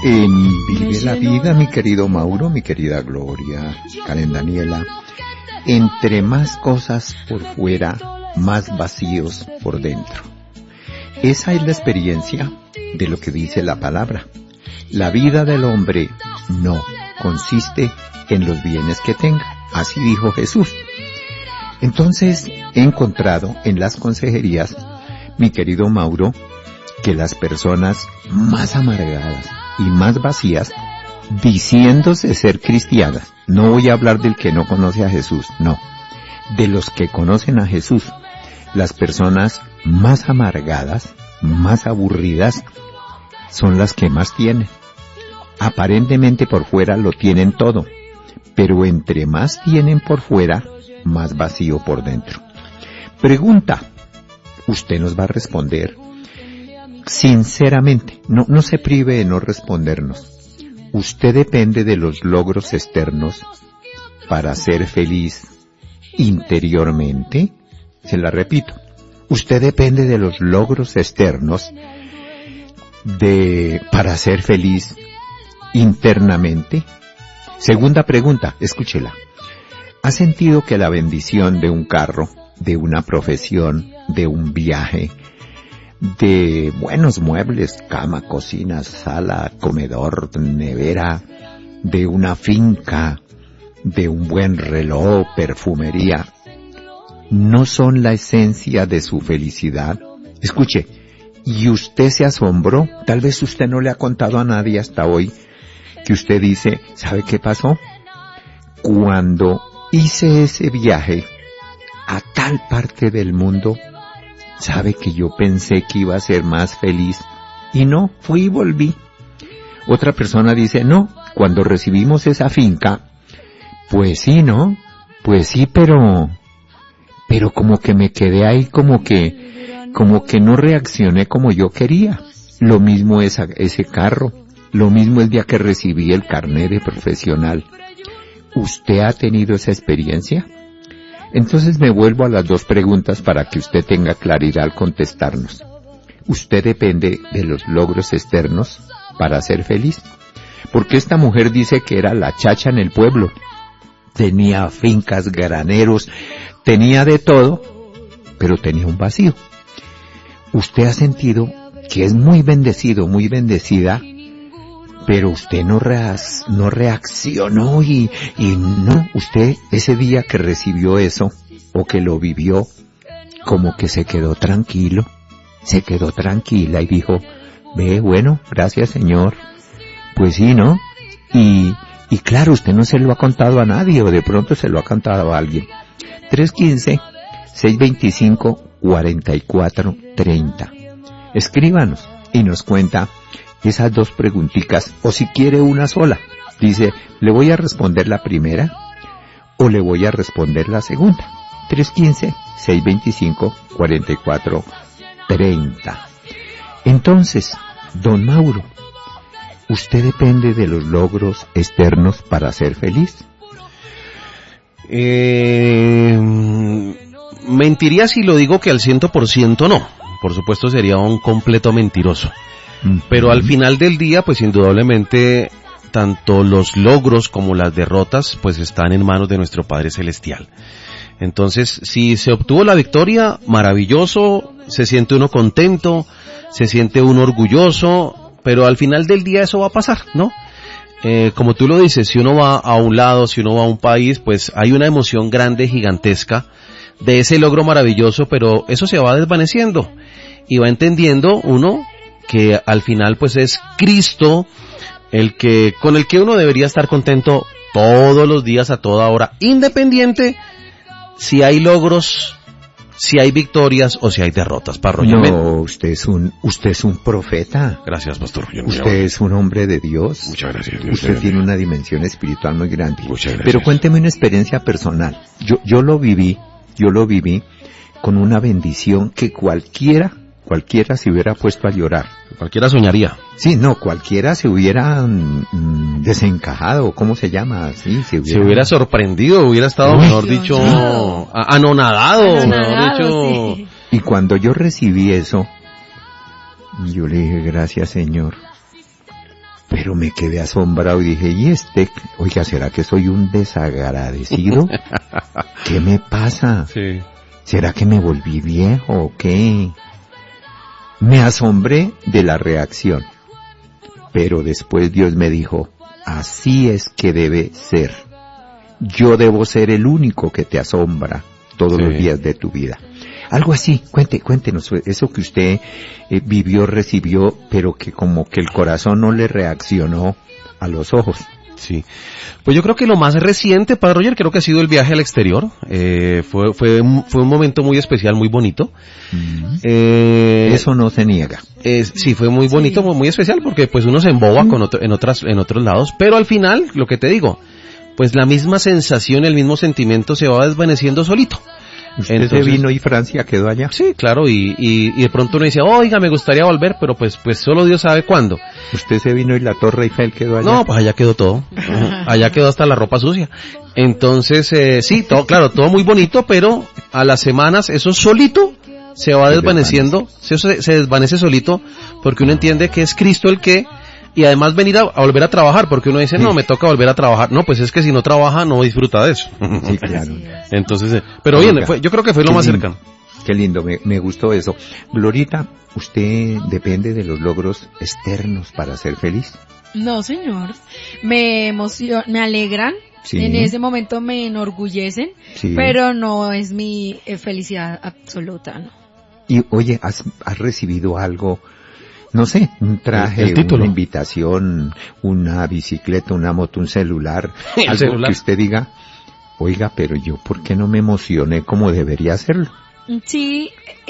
En Vive la Vida, mi querido Mauro, mi querida Gloria, Karen Daniela, entre más cosas por fuera, más vacíos por dentro. Esa es la experiencia de lo que dice la palabra. La vida del hombre no consiste en los bienes que tenga, así dijo Jesús. Entonces he encontrado en las consejerías, mi querido Mauro, que las personas más amargadas y más vacías, diciéndose ser cristianas, no voy a hablar del que no conoce a Jesús, no, de los que conocen a Jesús, las personas más amargadas, más aburridas, son las que más tienen. Aparentemente por fuera lo tienen todo, pero entre más tienen por fuera, más vacío por dentro. Pregunta, usted nos va a responder sinceramente, no se prive de no respondernos. ¿Usted depende de los logros externos para ser feliz interiormente? Se la repito. ¿Usted depende de los logros externos para ser feliz internamente? Segunda pregunta, escúchela. ¿Ha sentido que la bendición de un carro, de una profesión, de un viaje, de buenos muebles, cama, cocina, sala, comedor, nevera, de una finca, de un buen reloj, perfumería, no son la esencia de su felicidad? Escuche, y usted se asombró, tal vez usted no le ha contado a nadie hasta hoy, que usted dice, ¿sabe qué pasó? Cuando hice ese viaje a tal parte del mundo, sabe que yo pensé que iba a ser más feliz y no, fui y volví. Otra persona dice, no, cuando recibimos esa finca, pues sí, ¿no? Pues sí, pero como que me quedé ahí, como que no reaccioné como yo quería. Lo mismo es ese carro, lo mismo el día que recibí el carnet de profesional. ¿Usted ha tenido esa experiencia? Entonces me vuelvo a las dos preguntas para que usted tenga claridad al contestarnos. ¿Usted depende de los logros externos para ser feliz? Porque esta mujer dice que era la chacha en el pueblo. Tenía fincas, graneros, tenía de todo, pero tenía un vacío. ¿Usted ha sentido que es muy bendecido, muy bendecida, pero usted no reaccionó y no, usted ese día que recibió eso, o que lo vivió, como que se quedó tranquila y dijo, ve, bueno, gracias Señor, pues sí, ¿no? Y claro, usted no se lo ha contado a nadie, o de pronto se lo ha contado a alguien. 315-625-4430. Escríbanos y nos cuenta esas dos preguntitas, o si quiere una sola. Dice, ¿le voy a responder la primera o le voy a responder la segunda? 315-625-4430. Entonces, don Mauro, ¿usted depende de los logros externos para ser feliz? Mentiría si lo digo que al 100% no. Por supuesto sería un completo mentiroso. Pero al final del día, pues indudablemente, tanto los logros como las derrotas, pues están en manos de nuestro Padre Celestial. Entonces, si se obtuvo la victoria, maravilloso, se siente uno contento, se siente uno orgulloso, pero al final del día eso va a pasar, ¿no? Como tú lo dices, si uno va a un lado, si uno va a un país, pues hay una emoción grande, gigantesca, de ese logro maravilloso, pero eso se va desvaneciendo, y va entendiendo uno que al final pues es Cristo con el que uno debería estar contento todos los días, a toda hora, independiente si hay logros, si hay victorias o si hay derrotas. No, usted es un profeta. Gracias, pastor. Usted es un hombre de Dios. Muchas gracias. Usted tiene una dimensión espiritual muy grande. Muchas gracias. Pero cuénteme una experiencia personal. Yo lo viví con una bendición que cualquiera se hubiera puesto a llorar. Cualquiera soñaría. Sí, no, cualquiera se hubiera desencajado, ¿cómo se llama? Sí, se hubiera sorprendido, hubiera estado, mejor dicho, anonadado, mejor dicho. Sí. Y cuando yo recibí eso, yo le dije, gracias Señor. Pero me quedé asombrado y dije, oiga, ¿será que soy un desagradecido? ¿Qué me pasa? Sí. ¿Será que me volví viejo o qué? Me asombré de la reacción. Pero después Dios me dijo, así es que debe ser. Yo debo ser el único que te asombra todos los días de tu vida. Algo así, cuéntenos, eso que usted vivió, recibió, pero que como que el corazón no le reaccionó a los ojos. Sí. Pues yo creo que lo más reciente, Padre Roger, creo que ha sido el viaje al exterior. Fue un momento muy especial, muy bonito. Eso no se niega. Sí, fue muy bonito, muy especial, porque pues uno se emboba en otros lados, pero al final, lo que te digo, pues la misma sensación, el mismo sentimiento se va desvaneciendo solito. ¿Usted se vino y Francia quedó allá? Sí, claro, y de pronto uno dice, oiga, me gustaría volver, pero pues solo Dios sabe cuándo. ¿Usted se vino y la Torre Eiffel quedó allá? No, pues allá quedó todo. Allá quedó hasta la ropa sucia. Entonces, sí, todo muy bonito, pero a las semanas eso solito se va desvaneciendo, se desvanece solito, porque uno entiende que es Cristo el que, y además venir a volver a trabajar, porque uno dice, no, me toca volver a trabajar. No, pues es que si no trabaja, no disfruta de eso. Sí, claro. Entonces, pero bien, yo creo que fue lo más cercano. Qué lindo, me gustó eso. Glorita, ¿usted depende de los logros externos para ser feliz? No, señor. Me alegran. Sí. En ese momento me enorgullecen, pero no es mi felicidad absoluta, ¿no? Y oye, ¿has recibido algo? No sé, un traje, una invitación, una bicicleta, una moto, un celular, algo que usted diga, oiga, pero yo, ¿por qué no me emocioné como debería hacerlo? Sí,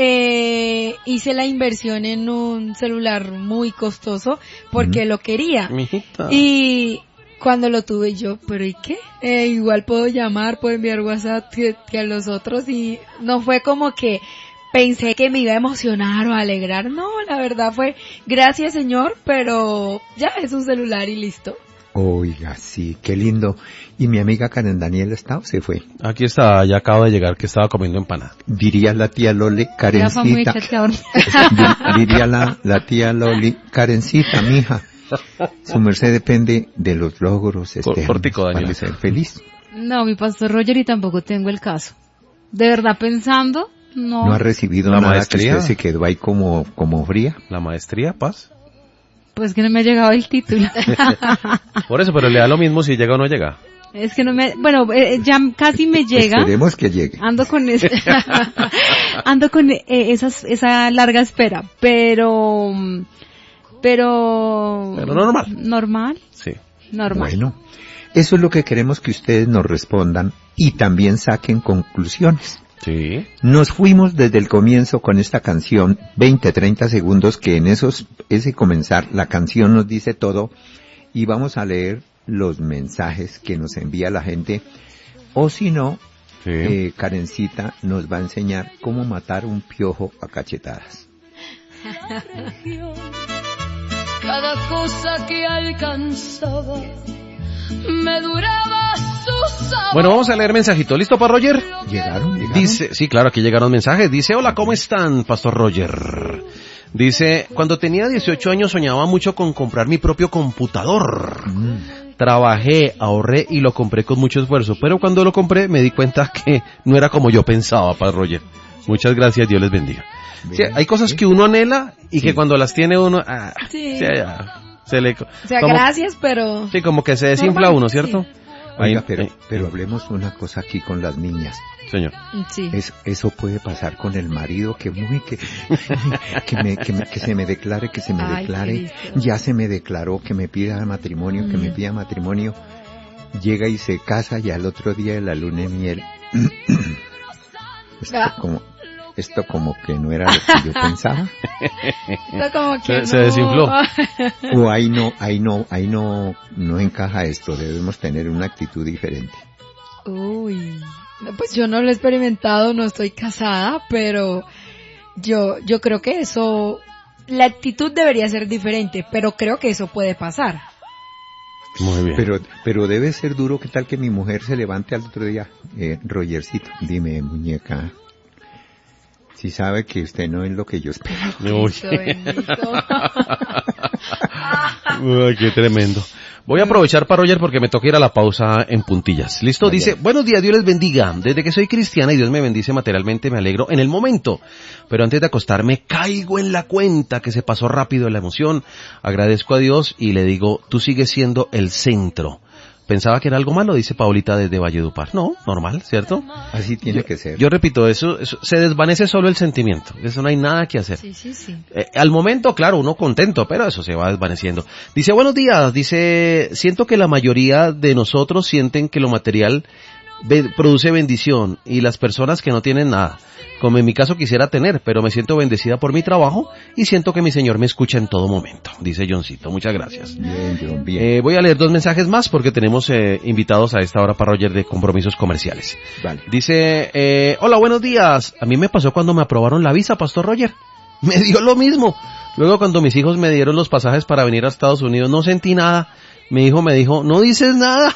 hice la inversión en un celular muy costoso porque lo quería. Mijita. Y cuando lo tuve yo, ¿pero y qué? Igual puedo llamar, puedo enviar WhatsApp que a los otros, y no fue como que pensé que me iba a emocionar o a alegrar. No, la verdad fue, gracias Señor, pero ya es un celular y listo. Oiga, sí, qué lindo. ¿Y mi amiga Karen Daniel está o se fue? Aquí está, ya acaba de llegar, que estaba comiendo empanada. Diría la tía Loli, Karencita. Diría la tía Loli, Karencita, mija. Su merced depende de los logros Cortico, para ser feliz. No, mi pastor Roger, y tampoco tengo el caso. De verdad, pensando, no. ¿No ha recibido ¿La nada maestría? que usted se quedó ahí como fría? ¿La maestría, Paz? Pues que no me ha llegado el título. Por eso, pero le da lo mismo si llega o no llega. Es que no me, bueno, ya casi me llega. Esperemos que llegue. Ando con esa larga espera, pero normal. Normal. Sí. Normal. Bueno, eso es lo que queremos que ustedes nos respondan y también saquen conclusiones. Sí. Nos fuimos desde el comienzo con esta canción, 20-30 segundos, que en ese comenzar la canción nos dice todo, y vamos a leer los mensajes que nos envía la gente, o si no, Karencita nos va a enseñar cómo matar un piojo a cachetadas. Cada cosa que alcanzaba me duraba su sabor. Bueno, vamos a leer mensajito. ¿Listo, para Roger? ¿Llegaron? Dice, sí, claro, aquí llegaron mensajes. Dice, hola, ¿cómo están, Pastor Roger? Dice, cuando tenía 18 años soñaba mucho con comprar mi propio computador. Trabajé, ahorré y lo compré con mucho esfuerzo, pero cuando lo compré me di cuenta que no era como yo pensaba, Pastor Roger. Muchas gracias, Dios les bendiga. Sí, hay cosas que uno anhela y que cuando las tiene uno, gracias, pero... Sí, como que se desinfla uno, ¿cierto? Sí. Oiga, pero hablemos una cosa aquí con las niñas. Señor. Sí. Eso puede pasar con el marido que se me declare, ya se me declaró, que me pida matrimonio, llega y se casa y al otro día de la luna de miel, esto como que no era lo que yo pensaba. Esto como que se desinfló. O ahí no encaja esto, debemos tener una actitud diferente. Uy, pues yo no lo he experimentado, no estoy casada, pero yo creo que eso, la actitud debería ser diferente, pero creo que eso puede pasar. Muy bien. Pero debe ser duro. ¿Qué tal que mi mujer se levante al otro día? Rogercito, dime, muñeca, si sabe que usted no es lo que yo espero. Bendito. Ay, qué tremendo. Voy a aprovechar para Roger porque me toca ir a la pausa en puntillas. ¿Listo? Dice, buenos días, Dios les bendiga. Desde que soy cristiana y Dios me bendice materialmente, me alegro en el momento. Pero antes de acostarme, caigo en la cuenta que se pasó rápido la emoción. Agradezco a Dios y le digo, tú sigues siendo el centro. Pensaba que era algo malo, dice Paulita desde Valledupar. No, normal, ¿cierto? Así tiene que ser. Yo repito, eso se desvanece solo el sentimiento. Eso no hay nada que hacer. Sí. Al momento, claro, uno contento, pero eso se va desvaneciendo. Dice, buenos días, dice, siento que la mayoría de nosotros sienten que lo material produce bendición y las personas que no tienen nada, como en mi caso quisiera tener, pero me siento bendecida por mi trabajo y siento que mi Señor me escucha en todo momento, dice Johncito. Muchas gracias. Bien, John, bien. Voy a leer 2 mensajes más porque tenemos invitados a esta hora para Roger de compromisos comerciales. Vale. Dice, hola, buenos días. A mí me pasó cuando me aprobaron la visa, Pastor Roger. Me dio lo mismo. Luego cuando mis hijos me dieron los pasajes para venir a Estados Unidos no sentí nada. Mi hijo me dijo, no dices nada.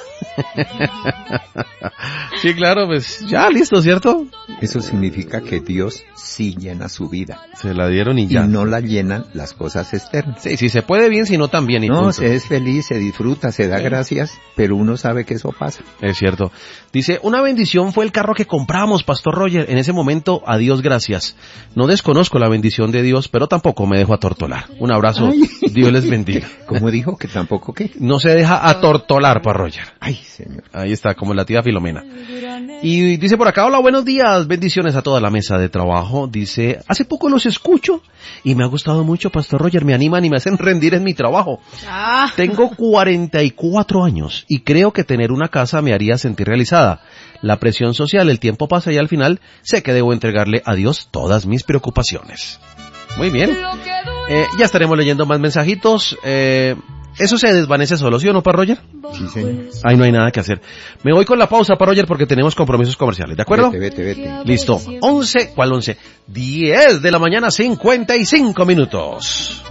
Sí, claro, pues ya, listo, ¿cierto? Eso significa que Dios sí llena su vida. Se la dieron y ya. Y no la llenan las cosas externas. Sí, se puede bien, si no también. No, se es feliz, se disfruta, se da gracias, pero uno sabe que eso pasa. Es cierto. Dice, una bendición fue el carro que compramos, Pastor Roger. En ese momento, a Dios gracias. No desconozco la bendición de Dios, pero tampoco me dejo atortolar. Un abrazo, Ay. Dios les bendiga. ¿Cómo dijo? ¿Que tampoco qué? No se deja atortolar, para Roger. Ay, señor. Ahí está, como la tía Filomena. Y dice por acá, hola, buenos días, bendiciones a toda la mesa de trabajo. Dice, hace poco los escucho y me ha gustado mucho, Pastor Roger, me animan y me hacen rendir en mi trabajo. Tengo 44 años y creo que tener una casa me haría sentir realizada. La presión social, el tiempo pasa y al final sé que debo entregarle a Dios todas mis preocupaciones. Muy bien. Ya estaremos leyendo más mensajitos. Eso se desvanece solo, ¿sí o no, para Roger? Sí, señor. Ahí no hay nada que hacer. Me voy con la pausa, para Roger, porque tenemos compromisos comerciales, ¿de acuerdo? Vete. Listo. 11, ¿cuál 11? 10 de la mañana, 55 minutos.